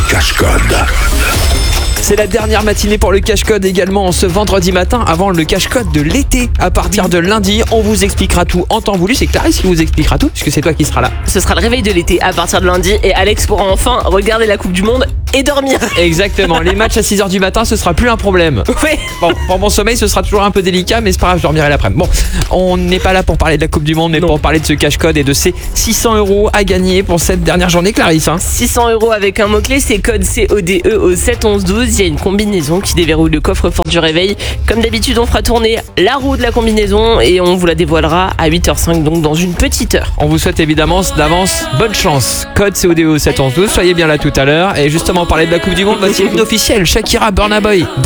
cache-code. C'est la dernière matinée pour le cache-code également ce vendredi matin avant le cache-code de l'été. À partir de lundi, on vous expliquera tout en temps voulu. C'est Clarisse qui vous expliquera tout puisque c'est toi qui seras là. Ce sera le réveil de l'été à partir de lundi et Alex pourra enfin regarder la Coupe du Monde et dormir. Exactement, les matchs à 6h du matin, ce sera plus un problème. Ouais. Bon, pour mon sommeil, ce sera toujours un peu délicat, mais c'est pas grave, je dormirai l'après-midi. Bon, on n'est pas là pour parler de la Coupe du Monde, mais pour parler de ce cache-code et de ces 600 € à gagner pour cette dernière journée, Clarisse. 600 € avec un mot-clé, c'est code CODE au 7 11 12. Il y a une combinaison qui déverrouille le coffre-fort du réveil. Comme d'habitude, on fera tourner la roue de la combinaison et on vous la dévoilera à 8h05, donc dans une petite heure. On vous souhaite évidemment d'avance bonne chance. Code CODE au 7 11 12, soyez bien là tout à l'heure. Et justement, parler de la Coupe du Monde, voici l'hymne officiel. Shakira, Burna Boy,